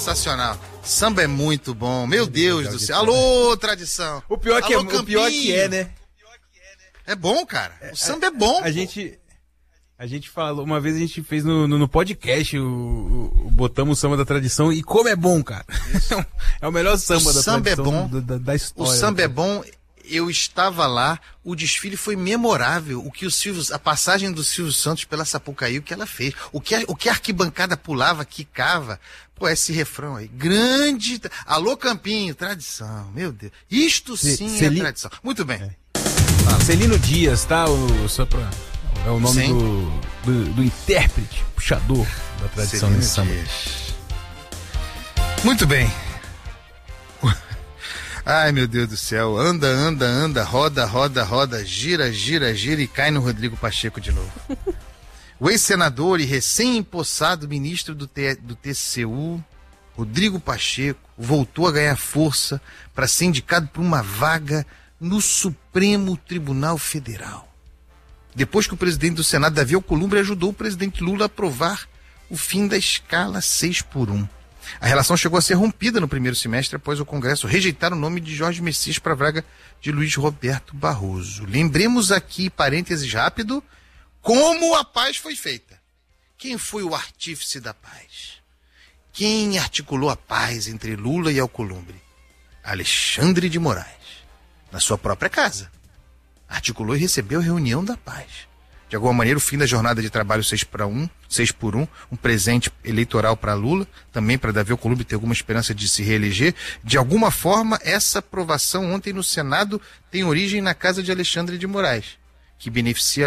sensacional. Samba é muito bom, meu Deus do céu. Alô, tradição. O pior que é, né? É bom, cara. O samba é bom. A gente falou, uma vez a gente fez no podcast, botamos o samba da tradição, e como é bom, cara. É o melhor samba da tradição da história. O samba é bom. Eu estava lá, o desfile foi memorável, a passagem do Silvio Santos pela Sapucaí, o que ela fez, o que a arquibancada pulava, quicava, pô, esse refrão aí, grande, alô Campinho, tradição, meu Deus, isto sim é tradição. Muito bem. Celino Dias, tá? É o nome do intérprete, puxador da tradição nesse samba. Muito bem. Ai, meu Deus do céu. Anda, anda, anda, roda, roda, roda, gira, gira, gira e cai no Rodrigo Pacheco de novo. O ex-senador e recém-empossado ministro do TCU, Rodrigo Pacheco, voltou a ganhar força para ser indicado por uma vaga no Supremo Tribunal Federal. Depois que o presidente do Senado, Davi Alcolumbre, ajudou o presidente Lula a aprovar o fim da escala 6x1. A relação chegou a ser rompida no primeiro semestre após o Congresso rejeitar o nome de Jorge Messias para a vaga de Luiz Roberto Barroso. Lembremos aqui, parênteses rápido, como a paz foi feita. Quem foi o artífice da paz? Quem articulou a paz entre Lula e Alcolumbre? Alexandre de Moraes, na sua própria casa. Articulou e recebeu a reunião da paz. De alguma maneira, o fim da jornada de trabalho 6x1, um presente eleitoral para Lula, também para Davi Alcolumbre ter alguma esperança de se reeleger. De alguma forma, essa aprovação ontem no Senado tem origem na casa de Alexandre de Moraes, que beneficia